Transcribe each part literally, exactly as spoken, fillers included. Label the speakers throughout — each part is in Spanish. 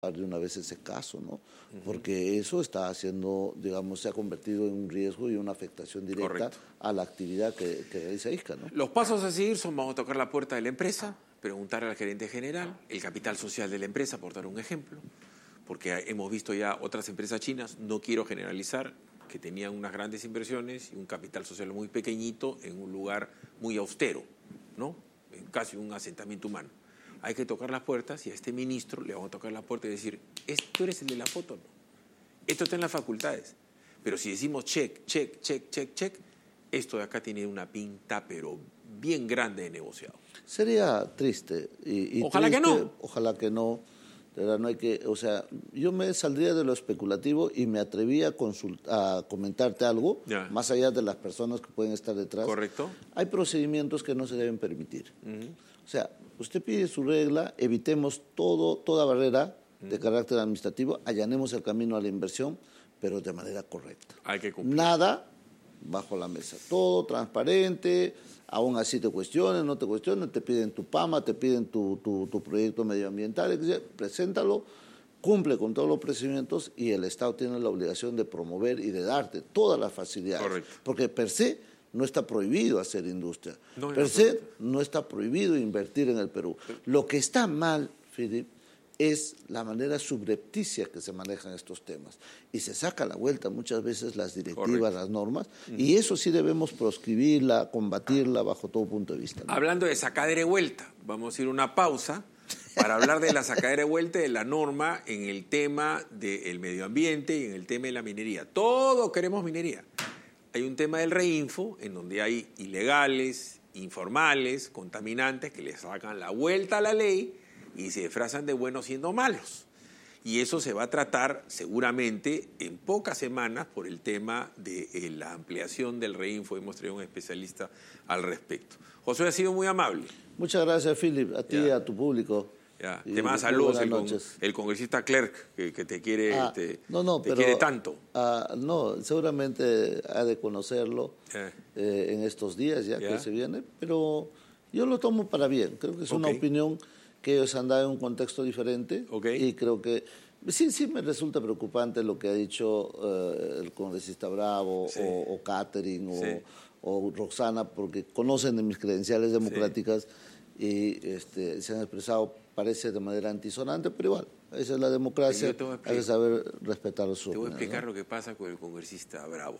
Speaker 1: de una vez ese caso, ¿no? Uh-huh. Porque eso está haciendo, digamos, se ha convertido en un riesgo y una afectación directa Correcto. A la actividad que, que realiza ISCA, ¿no?
Speaker 2: Los pasos a seguir son: vamos a tocar la puerta de la empresa, preguntar al gerente general, el capital social de la empresa, por dar un ejemplo, porque hemos visto ya otras empresas chinas, no quiero generalizar, que tenían unas grandes inversiones y un capital social muy pequeñito en un lugar muy austero, ¿no? Casi un asentamiento humano. Hay que tocar las puertas y a este ministro le vamos a tocar la puerta y decir: ¿tú eres el de la foto? No. Esto está en las facultades. Pero si decimos check, check, check, check, check, esto de acá tiene una pinta, pero bien grande de negociado.
Speaker 1: Sería triste. Y, y
Speaker 2: ojalá
Speaker 1: triste,
Speaker 2: que no.
Speaker 1: Ojalá que no. De verdad, no hay que, o sea, yo me saldría de lo especulativo y me atreví a, consult, a comentarte algo, ya. Más allá de las personas que pueden estar detrás.
Speaker 2: Correcto.
Speaker 1: Hay procedimientos que no se deben permitir.
Speaker 2: Uh-huh.
Speaker 1: O sea, usted pide su regla, evitemos todo, toda barrera uh-huh. de carácter administrativo, allanemos el camino a la inversión, pero de manera correcta.
Speaker 2: Hay que cumplir.
Speaker 1: Nada bajo la mesa, todo transparente. Aún así te cuestionan, no te cuestionan, te piden tu P A M A, te piden tu, tu, tu proyecto medioambiental, preséntalo, cumple con todos los procedimientos y el Estado tiene la obligación de promover y de darte todas las facilidades.
Speaker 2: Correcto.
Speaker 1: Porque per se no está prohibido hacer industria,
Speaker 2: no,
Speaker 1: per se no está prohibido invertir en el Perú. Lo que está mal, Philip, es la manera subrepticia que se manejan estos temas. Y se saca a la vuelta muchas veces las directivas, Correcto. Las normas, uh-huh. y eso sí debemos proscribirla, combatirla bajo todo punto de vista, ¿no?
Speaker 2: Hablando de sacadera de vuelta, vamos a ir a una pausa para hablar de la sacadera de vuelta de la norma en el tema del medio ambiente y en el tema de la minería. Todos queremos minería. Hay un tema del Reinfo, en donde hay ilegales, informales, contaminantes, que le sacan la vuelta a la ley y se disfrazan de buenos siendo malos. Y eso se va a tratar seguramente en pocas semanas por el tema de eh, la ampliación del Reinfo. Hemos traído un especialista al respecto. José ha sido muy amable.
Speaker 1: Muchas gracias, Philip, a ti y a tu público.
Speaker 2: Ya. Te manda saludos el, con, el congresista Clerc, que, que te quiere
Speaker 1: ah,
Speaker 2: te,
Speaker 1: no, no,
Speaker 2: te
Speaker 1: pero,
Speaker 2: quiere tanto.
Speaker 1: Ah, no, seguramente ha de conocerlo yeah. eh, en estos días ya yeah. que se viene, pero yo lo tomo para bien. Creo que es okay. una opinión que ellos han dado en un contexto diferente
Speaker 2: okay.
Speaker 1: y creo que sí, sí me resulta preocupante lo que ha dicho uh, el congresista Bravo
Speaker 2: sí.
Speaker 1: o, o Catherine
Speaker 2: sí.
Speaker 1: o, o Roxana, porque conocen de mis credenciales democráticas
Speaker 2: sí.
Speaker 1: y este, se han expresado, parece de manera antisonante, pero igual, esa es la democracia, hay que saber respetar su opinión.
Speaker 2: Te voy a explicar, ¿no?, lo que pasa con el congresista Bravo.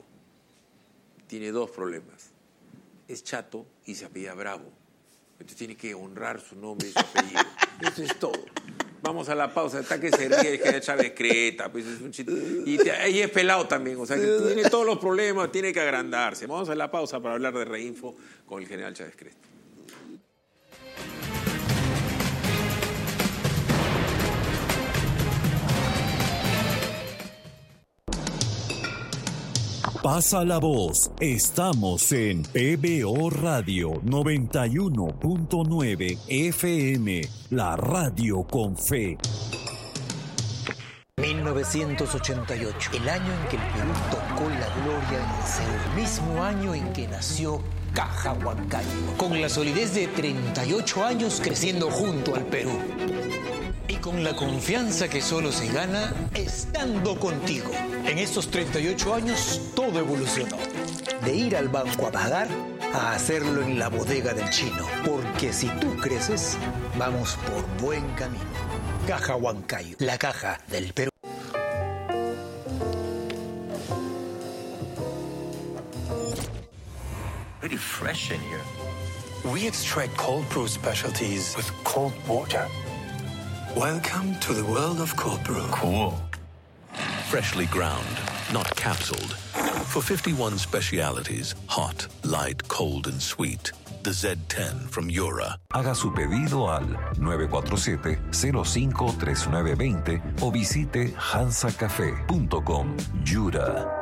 Speaker 2: Tiene dos problemas. Es chato y se apellida Bravo. Entonces tiene que honrar su nombre y su apellido. Eso es todo. Vamos a la pausa. Está que se ríe, que Chávez Creta. Pues es un chiste. Y, te, y es pelado también. O sea, que tiene todos los problemas, tiene que agrandarse. Vamos a la pausa para hablar de Reinfo con el general Chávez Creta.
Speaker 3: Pasa la voz. Estamos en P B O Radio noventa y uno punto nueve F M, la radio con fe.
Speaker 4: mil novecientos ochenta y ocho, el año en que el Perú tocó la gloria en el cielo, el mismo año en que nació Caja Huancayo, con la solidez de treinta y ocho años creciendo junto al Perú. Y con la confianza que solo se gana estando contigo. En estos treinta y ocho años todo evolucionó. De ir al banco a pagar a hacerlo en la bodega del chino. Porque si tú creces, vamos por buen camino. Caja Huancayo, la caja del Perú.
Speaker 5: Very fresh in here. We extract cold brew specialties with cold water. Welcome to the world of cold brew.
Speaker 6: Cool. Freshly ground, not capsuled. For fifty-one specialities, hot, light, cold, and sweet. The Z ten from Yura.
Speaker 7: Haga su pedido al nueve cuatro siete, cero cinco, tres nueve dos cero o visite hansa café punto com. Yura.